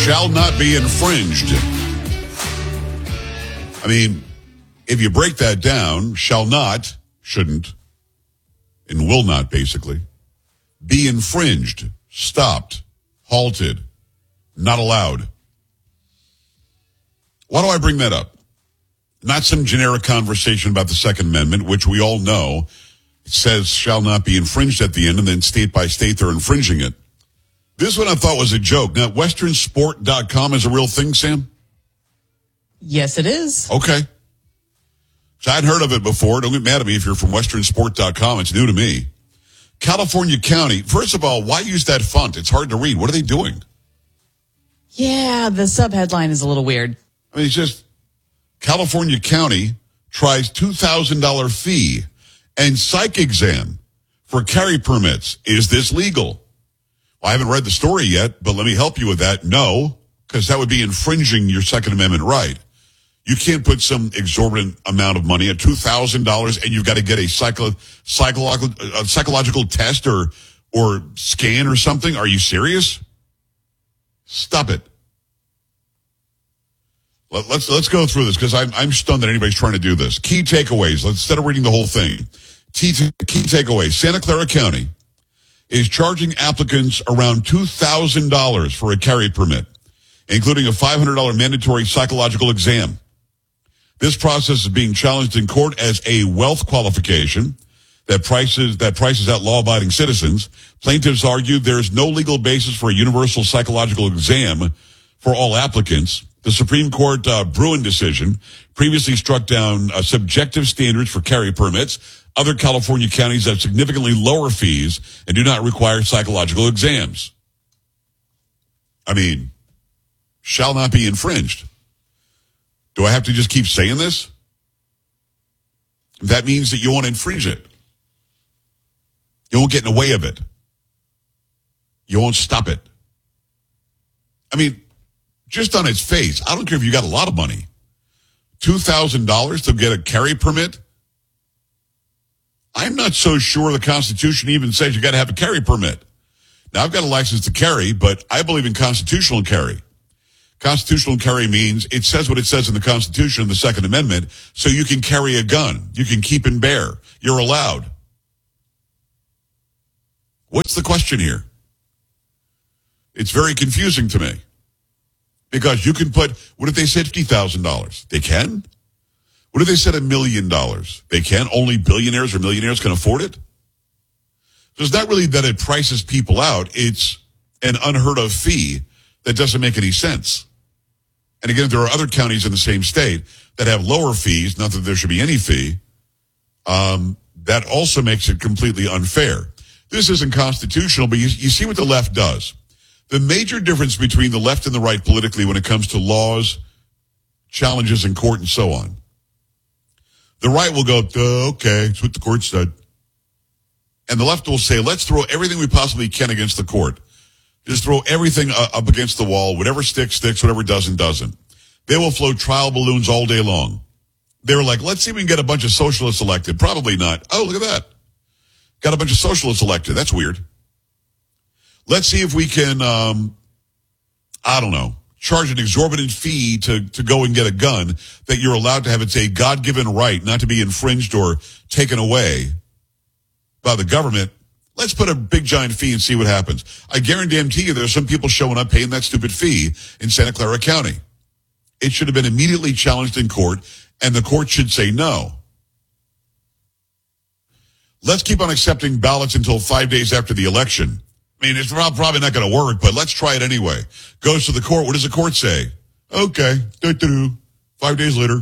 shall not be infringed. I mean, if you break that down, shall not, shouldn't, and will not, basically, be infringed, stopped, halted, not allowed. Why do I bring that up? Not some generic conversation about the Second Amendment, which we all know. It says shall not be infringed at the end, and then state by state they're infringing it. This one I thought was a joke. Now, westernsport.com is a real thing, Sam? Yes, it is. Okay. So I'd heard of it before. Don't get mad at me if you're from westernsport.com. It's new to me. California County. First of all, why use that font? It's hard to read. What are they doing? Yeah, the subheadline is a little weird. I mean, it's just California County tries $2,000 fee and psych exam for carry permits. Is this legal? Well, I haven't read the story yet, but let me help you with that. No, because that would be infringing your Second Amendment right. You can't put some exorbitant amount of money at $2,000 and you've got to get a psychological test or scan or something. Are you serious? Stop it. Let's go through this because I'm stunned that anybody's trying to do this. Key takeaways. Instead of reading the whole thing. Key takeaways. Santa Clara County is charging applicants around $2,000 for a carry permit, including a $500 mandatory psychological exam. This process is being challenged in court as a wealth qualification that prices out law-abiding citizens. Plaintiffs argue there's no legal basis for a universal psychological exam for all applicants. The Supreme Court Bruin decision previously struck down subjective standards for carry permits. Other California counties have significantly lower fees and do not require psychological exams. I mean, shall not be infringed. Do I have to just keep saying this? That means that you won't infringe it. You won't get in the way of it. You won't stop it. I mean, just on its face, I don't care if you got a lot of money. $2,000 to get a carry permit? I'm not so sure the Constitution even says you got to have a carry permit. Now, I've got a license to carry, but I believe in constitutional carry. Constitutional carry means it says what it says in the Constitution, the Second Amendment, so you can carry a gun. You can keep and bear. You're allowed. What's the question here? It's very confusing to me. Because you can put, what if they said $50,000? They can? What if they said $1 million? They can? Only billionaires or millionaires can afford it? So it's not really that it prices people out. It's an unheard of fee that doesn't make any sense. And again, there are other counties in the same state that have lower fees, not that there should be any fee. That also makes it completely unfair. This isn't constitutional, but you see what the left does. The major difference between the left and the right politically when it comes to laws, challenges in court, and so on. The right will go, okay, it's what the court said. And the left will say, let's throw everything we possibly can against the court. Just throw everything up against the wall. Whatever sticks, sticks. Whatever doesn't, doesn't. They will float trial balloons all day long. They were like, let's see if we can get a bunch of socialists elected. Probably not. Oh, look at that. Got a bunch of socialists elected. That's weird. Let's see if we can, charge an exorbitant fee to go and get a gun that you're allowed to have. It's a God-given right not to be infringed or taken away by the government. Let's put a big giant fee and see what happens. I guarantee you there's some people showing up paying that stupid fee in Santa Clara County. It should have been immediately challenged in court, and the court should say no. Let's keep on accepting ballots until 5 days after the election. I mean, it's probably not going to work, but let's try it anyway. Goes to the court. What does the court say? Okay. 5 days later.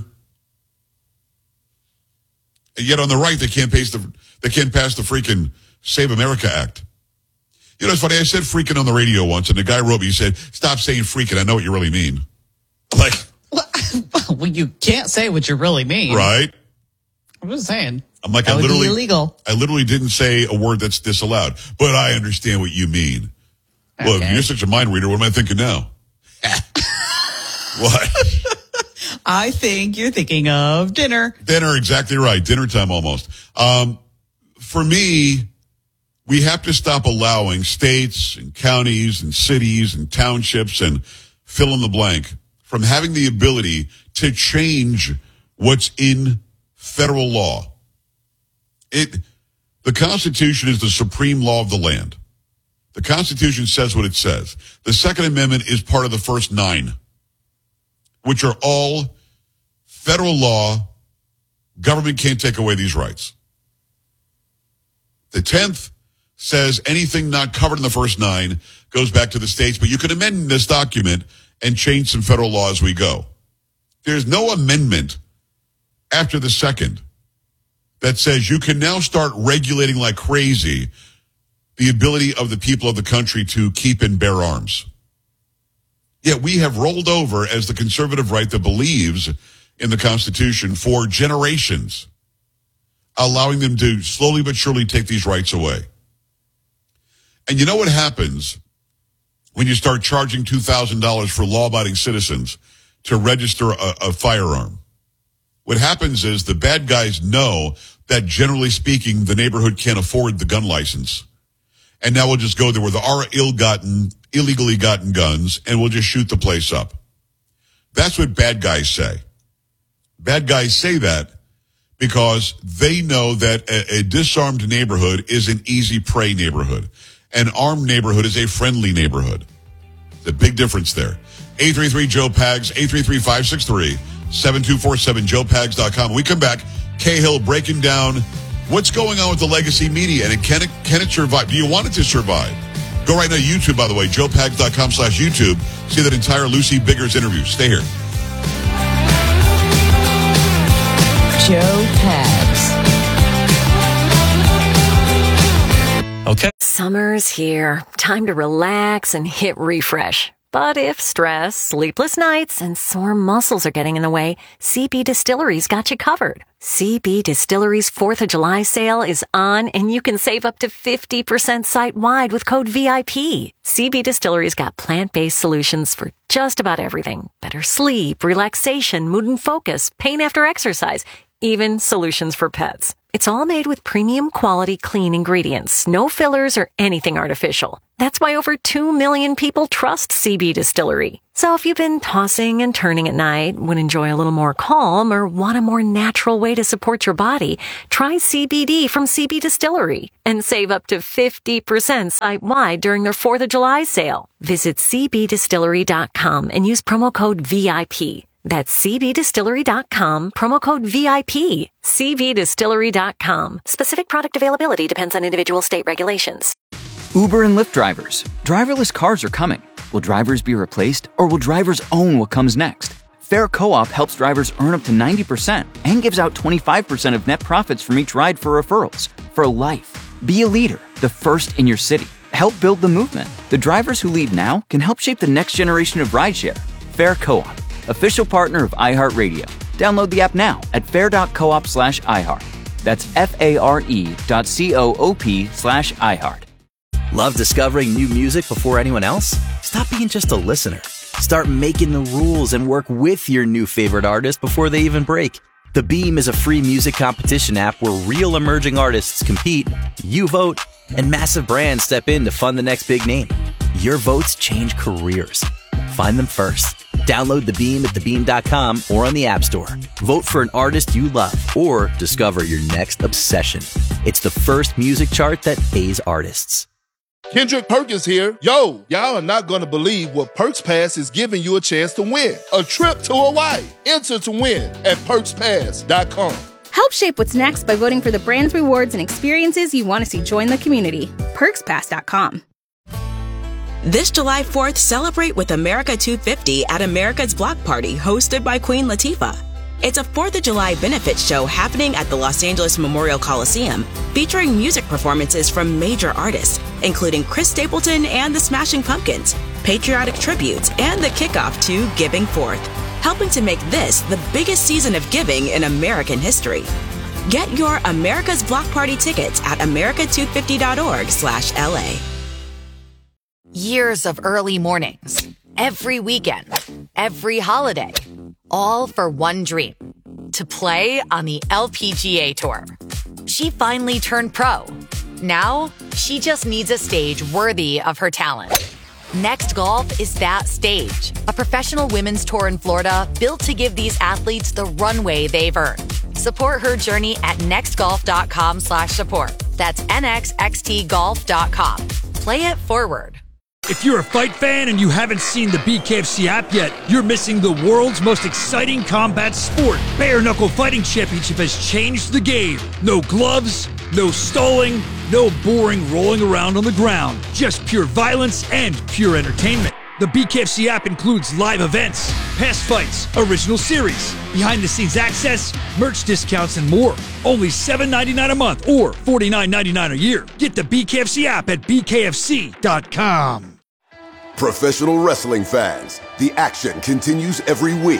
And yet on the right, they can't pass the freaking Save America Act. You know, it's funny. I said freaking on the radio once, and the guy wrote me, he said, stop saying freaking. I know what you really mean. Like, well, you can't say what you really mean. Right. I'm just saying. I'm like, that would be illegal. I literally didn't say a word that's disallowed, but I understand what you mean. Okay. Well, if you're such a mind reader, what am I thinking now? What? I think you're thinking of dinner. Dinner, exactly right. Dinner time almost. For me, we have to stop allowing states and counties and cities and townships and fill in the blank, from having the ability to change what's in federal law. The Constitution is the supreme law of the land. The Constitution says what it says. The Second Amendment is part of the first 9, which are all federal law. Government can't take away these rights. The 10th says anything not covered in the first 9 goes back to the states, but you can amend this document and change some federal law as we go. There's no amendment after the 2nd that says you can now start regulating like crazy the ability of the people of the country to keep and bear arms. Yet we have rolled over as the conservative right that believes in the Constitution for generations, allowing them to slowly but surely take these rights away. And you know what happens when you start charging $2,000 for law-abiding citizens to register a firearm? What happens is the bad guys know that, generally speaking, the neighborhood can't afford the gun license. And now we'll just go there where there are illegally gotten guns, and we'll just shoot the place up. That's what bad guys say. Bad guys say that because they know that a disarmed neighborhood is an easy prey neighborhood. An armed neighborhood is a friendly neighborhood. There's a big difference there. 833-JOE-PAGS, 833-563-7247, joepags.com. When we come back, Cahill breaking down what's going on with the legacy media, and can it survive? Do you want it to survive? Go right now to YouTube, by the way, joepags.com/YouTube. See that entire Lucy Biggers interview. Stay here. Joe Pags. Okay. Summer's here. Time to relax and hit refresh. But if stress, sleepless nights, and sore muscles are getting in the way, CB Distillery's got you covered. CB Distillery's 4th of July sale is on, and you can save up to 50% site-wide with code VIP. CB Distillery's got plant-based solutions for just about everything. Better sleep, relaxation, mood and focus, pain after exercise, even solutions for pets. It's all made with premium quality clean ingredients, no fillers or anything artificial. That's why over 2 million people trust CB Distillery. So if you've been tossing and turning at night, would enjoy a little more calm, or want a more natural way to support your body, try CBD from CB Distillery and save up to 50% site-wide during their 4th of July sale. Visit cbdistillery.com and use promo code VIP. That's cbdistillery.com, promo code VIP. cbdistillery.com. Specific product availability depends on individual state regulations. Uber and Lyft drivers. Driverless cars are coming. Will drivers be replaced, or will drivers own what comes next? Fair Co-op helps drivers earn up to 90% and gives out 25% of net profits from each ride for referrals. For life. Be a leader, the first in your city. Help build the movement. The drivers who lead now can help shape the next generation of rideshare. Fair Co-op. Official partner of iHeartRadio. Download the app now at fair.coop/iHeart. That's FARE.coop/iHeart. Love discovering new music before anyone else? Stop being just a listener. Start making the rules and work with your new favorite artist before they even break. The Beam is a free music competition app where real emerging artists compete, you vote, and massive brands step in to fund the next big name. Your votes change careers. Find them first. Download The Beam at thebeam.com or on the App Store. Vote for an artist you love or discover your next obsession. It's the first music chart that pays artists. Kendrick Perkins here. Yo, y'all are not going to believe what Perks Pass is giving you a chance to win. A trip to Hawaii. Enter to win at perkspass.com. Help shape what's next by voting for the brands, rewards, and experiences you want to see join the community. perkspass.com. This July 4th, celebrate with America 250 at America's Block Party, hosted by Queen Latifah. It's a 4th of July benefit show happening at the Los Angeles Memorial Coliseum, featuring music performances from major artists, including Chris Stapleton and the Smashing Pumpkins, patriotic tributes, and the kickoff to Giving Forth, helping to make this the biggest season of giving in American history. Get your America's Block Party tickets at america250.org/LA. Years of early mornings, every weekend, every holiday, all for one dream, to play on the LPGA Tour. She finally turned pro. Now, she just needs a stage worthy of her talent. Next Golf is that stage, a professional women's tour in Florida built to give these athletes the runway they've earned. Support her journey at nextgolf.com/support. That's nxxtgolf.com. Play it forward. If you're a fight fan and you haven't seen the BKFC app yet, you're missing the world's most exciting combat sport. Bare Knuckle Fighting Championship has changed the game. No gloves, no stalling, no boring rolling around on the ground. Just pure violence and pure entertainment. The BKFC app includes live events, past fights, original series, behind-the-scenes access, merch discounts, and more. Only $7.99 a month or $49.99 a year. Get the BKFC app at bkfc.com. Professional wrestling fans, the action continues every week.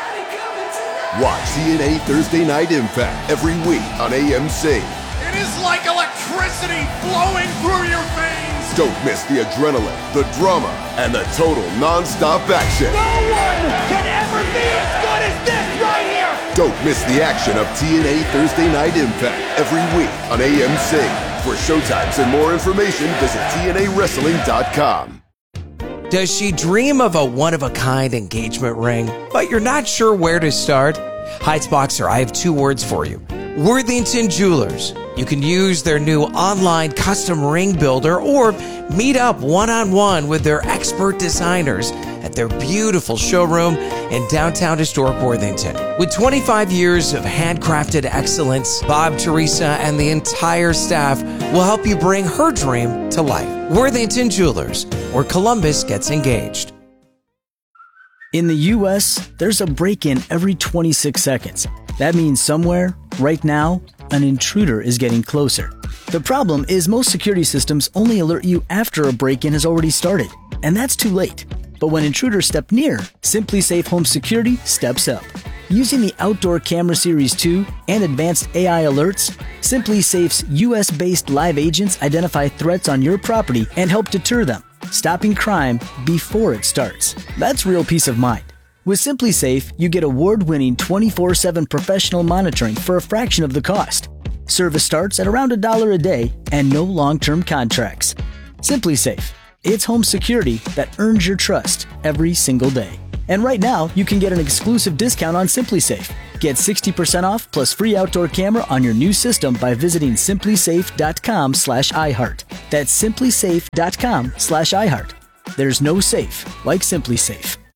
Watch TNA Thursday Night Impact every week on AMC. It is like electricity flowing through your veins. Don't miss the adrenaline, the drama, and the total non-stop action. No one can ever be as good as this right here. Don't miss the action of TNA Thursday Night Impact every week on AMC. For showtimes and more information, visit TNAWrestling.com. Does she dream of a one-of-a-kind engagement ring, but you're not sure where to start? Heights Boxer, I have two words for you. Worthington Jewelers. You can use their new online custom ring builder or meet up one-on-one with their expert designers at their beautiful showroom in downtown historic Worthington. With 25 years of handcrafted excellence, Bob, Teresa, and the entire staff will help you bring her dream to life. Worthington Jewelers, where Columbus gets engaged. In the U.S., there's a break-in every 26 seconds. That means somewhere, right now, an intruder is getting closer. The problem is most security systems only alert you after a break-in has already started, and that's too late. But when intruders step near, SimpliSafe Home Security steps up. Using the Outdoor Camera Series 2 and advanced AI alerts, SimpliSafe's US-based live agents identify threats on your property and help deter them, stopping crime before it starts. That's real peace of mind. With SimpliSafe, you get award-winning 24/7 professional monitoring for a fraction of the cost. Service starts at around $1 a day and no long-term contracts. SimpliSafe. It's home security that earns your trust every single day. And right now, you can get an exclusive discount on SimpliSafe. Get 60% off plus free outdoor camera on your new system by visiting simplisafe.com/iHeart. That's simplisafe.com/iHeart. There's no safe like SimpliSafe.